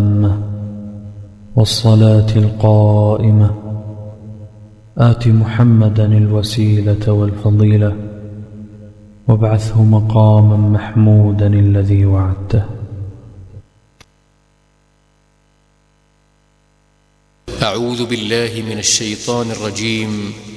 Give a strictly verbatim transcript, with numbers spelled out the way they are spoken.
التامة والصلاة القائمة آت محمدا الوسيلة والفضيلة وابعثه مقاما محمودا الذي وعدته. أعوذ بالله من الشيطان الرجيم.